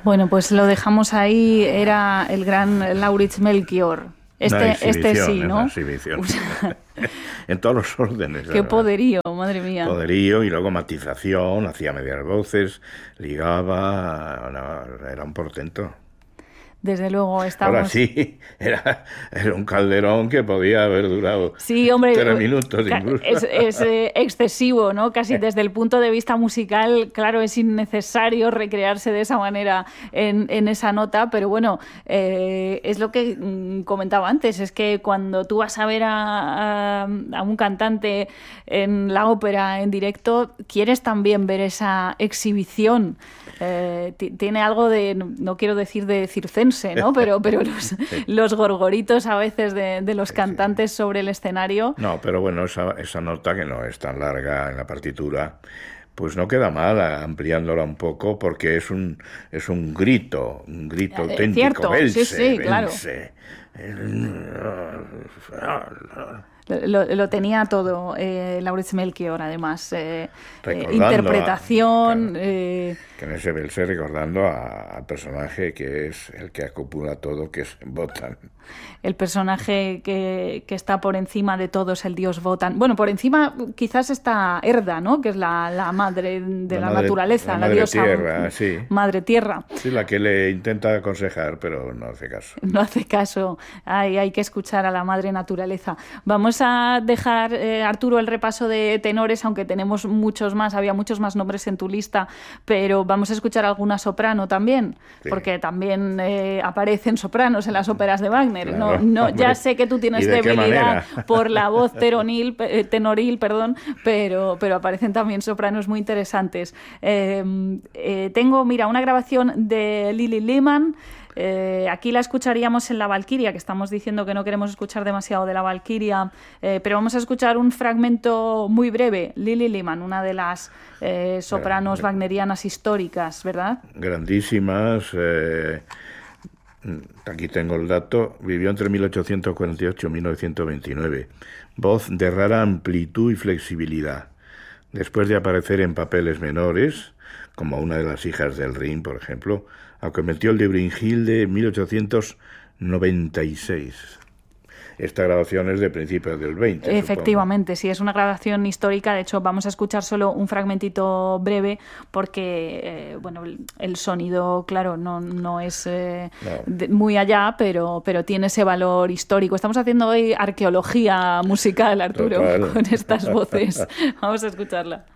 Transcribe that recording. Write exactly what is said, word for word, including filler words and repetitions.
Bueno, pues lo dejamos ahí, era el gran Lauritz Melchior. Este, este sí, ¿no? Una exhibición. O sea, en todos los órdenes. Qué poderío, madre mía. Poderío y luego matización, hacía medias voces, ligaba, no, era un portento. Desde luego estamos... Ahora sí, era, era un calderón que podía haber durado sí, hombre, tres minutos incluso. Es, es eh, excesivo, ¿no? Casi desde el punto de vista musical, claro, es innecesario recrearse de esa manera en, en esa nota, pero bueno, eh, es lo que mm, comentaba antes, es que cuando tú vas a ver a, a, a un cantante en la ópera en directo, quieres también ver esa exhibición. Eh, t- tiene algo de, no quiero decir de circense, ¿no? Pero, pero los, sí. los gorgoritos a veces de, de los cantantes sí. sobre el escenario. No, pero bueno, esa, esa nota que no es tan larga en la partitura, pues no queda mal ampliándola un poco porque es un es un grito, un grito eh, auténtico. Cierto, vence, sí, sí, claro. Vence. Lo, lo tenía todo, eh, Lauritz Melchior, además. Eh, eh, interpretación. A, claro, eh, que en ese verse recordando al personaje que es el que acopula todo, que es Wotan. El personaje que, que está por encima de todo es el dios Wotan. Bueno, por encima quizás está Erda, ¿no? Que es la, la madre de la, la madre, naturaleza, la, la, la diosa tierra, sí. Madre Tierra. Sí, la que le intenta aconsejar, pero no hace caso. No hace caso. Hay, hay que escuchar a la madre naturaleza. Vamos a dejar, eh, Arturo, el repaso de tenores, aunque tenemos muchos más, había muchos más nombres en tu lista, pero vamos a escuchar alguna soprano también, sí. porque también eh, aparecen sopranos en las óperas de Wagner. Claro, no, no, ya sé que tú tienes de debilidad por la voz teronil, eh, tenoril, perdón, pero, pero aparecen también sopranos muy interesantes. Eh, eh, tengo, mira, una grabación de Lili Lehmann. Eh, aquí la escucharíamos en la Valquiria, que estamos diciendo que no queremos escuchar demasiado de la Valquiria, eh, pero vamos a escuchar un fragmento muy breve. Lili Lehmann, una de las eh, sopranos Gran, wagnerianas históricas, ¿verdad? Grandísimas. Eh, aquí tengo el dato. Vivió entre mil ochocientos cuarenta y ocho y mil novecientos veintinueve. Voz de rara amplitud y flexibilidad. Después de aparecer en papeles menores, como una de las hijas del Rin, por ejemplo, acometió el de Brünnhilde en mil ochocientos noventa y seis. Esta grabación es de principios del veinte. Efectivamente, supongo. Sí, es una grabación histórica. De hecho, vamos a escuchar solo un fragmentito breve porque, eh, bueno, el, el sonido, claro, no, no es eh, no. De, muy allá, pero, pero tiene ese valor histórico. Estamos haciendo hoy arqueología musical, Arturo, Total. con estas voces. Vamos a escucharla.